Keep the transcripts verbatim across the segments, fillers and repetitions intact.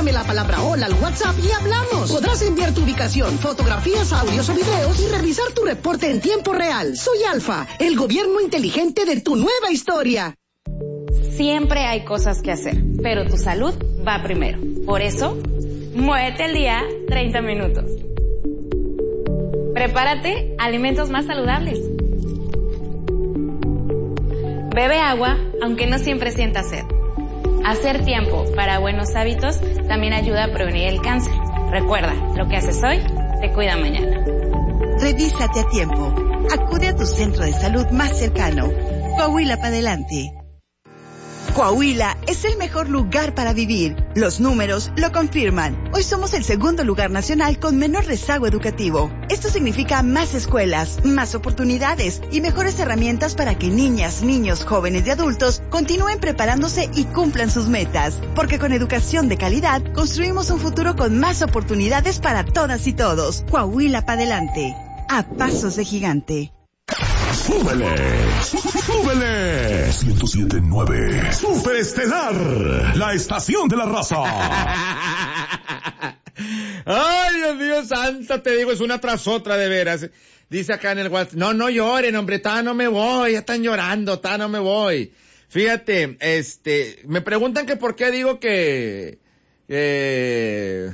Mándame la palabra hola al WhatsApp y hablamos. Podrás enviar tu ubicación, fotografías, audios o videos y revisar tu reporte en tiempo real. Soy Alfa, el gobierno inteligente de tu nueva historia. Siempre hay cosas que hacer, pero tu salud va primero. Por eso, muévete el día treinta minutos. Prepárate alimentos más saludables. Bebe agua, aunque no siempre sientas sed. Hacer tiempo para buenos hábitos también ayuda a prevenir el cáncer. Recuerda, lo que haces hoy te cuida mañana. Revísate a tiempo. Acude a tu centro de salud más cercano. Coahuila para adelante. Coahuila es el mejor lugar para vivir. Los números lo confirman. Hoy somos el segundo lugar nacional con menor rezago educativo. Esto significa más escuelas, más oportunidades y mejores herramientas para que niñas, niños, jóvenes y adultos continúen preparándose y cumplan sus metas. Porque con educación de calidad construimos un futuro con más oportunidades para todas y todos. Coahuila para adelante. A pasos de gigante. ¡Súbele! ¡Súbele! ciento siete punto nueve Superestelar, la estación de la raza. Ay, Dios mío santo, te digo, es una tras otra de veras. Dice acá en el WhatsApp, no, no lloren, hombre, ta no me voy, ya están llorando, ta no me voy. Fíjate, este, me preguntan que por qué digo que, eh...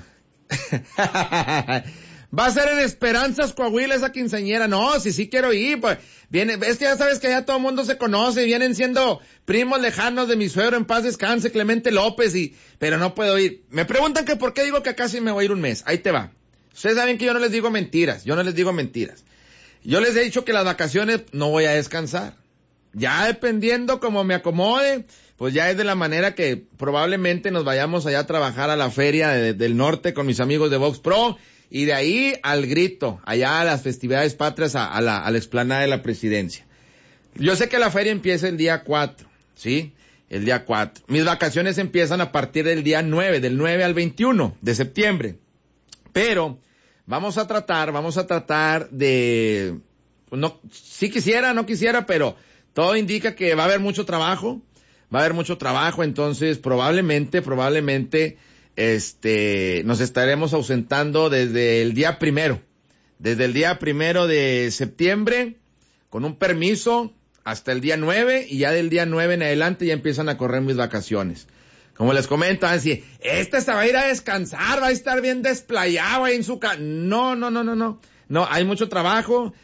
va a ser en Esperanzas, Coahuila, esa quinceañera. No, si sí quiero ir, pues, viene, es que ya sabes que ya todo el mundo se conoce, vienen siendo primos lejanos de mi suegro, en paz descanse, Clemente López, y, pero no puedo ir. Me preguntan que por qué digo que acá sí me voy a ir un mes. Ahí te va. Ustedes saben que yo no les digo mentiras, yo no les digo mentiras. Yo les he dicho que las vacaciones no voy a descansar. Ya dependiendo como me acomode, pues ya es de la manera que probablemente nos vayamos allá a trabajar a la feria de, del norte con mis amigos de Vox Pro, y de ahí al grito, allá a las festividades patrias, a, a la, a la explanada de la presidencia. Yo sé que la feria empieza el día cuatro, ¿sí? El día cuatro. Mis vacaciones empiezan a partir del día nueve, del nueve al veintiuno de septiembre. Pero vamos a tratar, vamos a tratar de, pues no, sí quisiera, no quisiera, pero todo indica que va a haber mucho trabajo, va a haber mucho trabajo, entonces probablemente, probablemente, este, nos estaremos ausentando desde el día primero, desde el día primero de septiembre, con un permiso hasta el día nueve, y ya del día nueve en adelante ya empiezan a correr mis vacaciones. Como les comento, así, este se va a ir a descansar, va a estar bien desplayado ahí en su casa. No, no, no, no, no. No, hay mucho trabajo.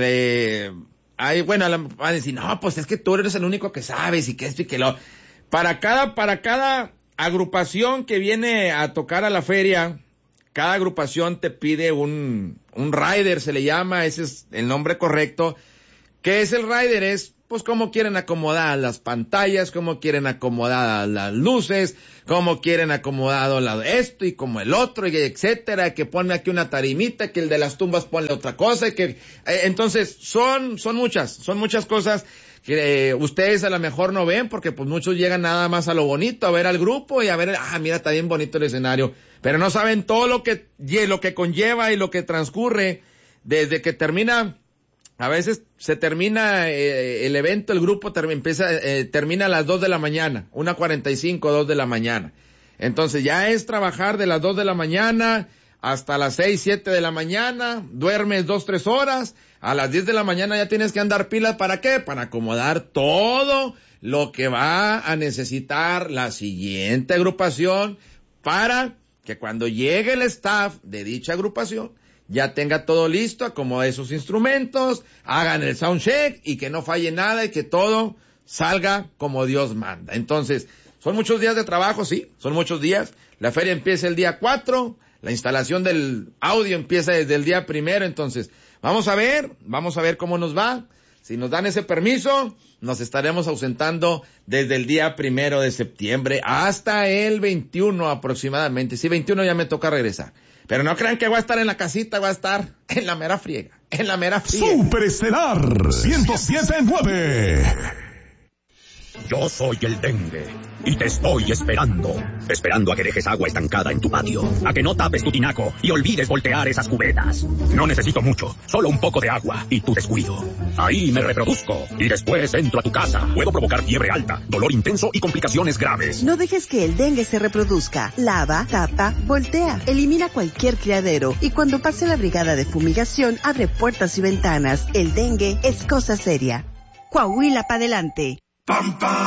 Eh, hay, bueno, van a decir, no, pues es que tú eres el único que sabes y que esto y que lo. Para cada, para cada agrupación que viene a tocar a la feria, cada agrupación te pide un, un rider, se le llama, ese es el nombre correcto. ¿Qué es el rider? Es, pues, cómo quieren acomodar las pantallas, cómo quieren acomodar las luces, cómo quieren acomodado la, esto y como el otro, y etcétera, que ponme aquí una tarimita, que el de las tumbas ponle otra cosa, y que, eh, entonces, son, son muchas, son muchas cosas que eh, ustedes a lo mejor no ven, porque pues muchos llegan nada más a lo bonito, a ver al grupo y a ver, ah, mira, está bien bonito el escenario, pero no saben todo lo que, lo que conlleva y lo que transcurre desde que termina. A veces se termina eh, el evento, el grupo term- empieza, eh, termina a las dos de la mañana, una cuarenta y cinco, dos de la mañana. Entonces ya es trabajar de las dos de la mañana hasta las seis, siete de la mañana, duermes dos, tres horas, a las diez de la mañana ya tienes que andar pilas, ¿para qué? Para acomodar todo lo que va a necesitar la siguiente agrupación para que cuando llegue el staff de dicha agrupación ya tenga todo listo, acomode sus instrumentos, hagan el soundcheck y que no falle nada y que todo salga como Dios manda. Entonces, son muchos días de trabajo, sí, son muchos días. La feria empieza el día cuatro, la instalación del audio empieza desde el día primero, entonces, vamos a ver, vamos a ver cómo nos va. Si nos dan ese permiso, nos estaremos ausentando desde el día primero de septiembre hasta el veintiuno aproximadamente. Sí, veintiuno ya me toca regresar. Pero no crean que voy a estar en la casita, voy a estar en la mera friega, en la mera friega. Superestelar ciento siete punto nueve Yo soy el dengue y te estoy esperando. Esperando a que dejes agua estancada en tu patio, a que no tapes tu tinaco y olvides voltear esas cubetas. No necesito mucho, solo un poco de agua y tu descuido. Ahí me reproduzco y después entro a tu casa. Puedo provocar fiebre alta, dolor intenso y complicaciones graves. No dejes que el dengue se reproduzca. Lava, tapa, voltea. Elimina cualquier criadero y cuando pase la brigada de fumigación, abre puertas y ventanas. El dengue es cosa seria. Coahuila para adelante. Pam, pam.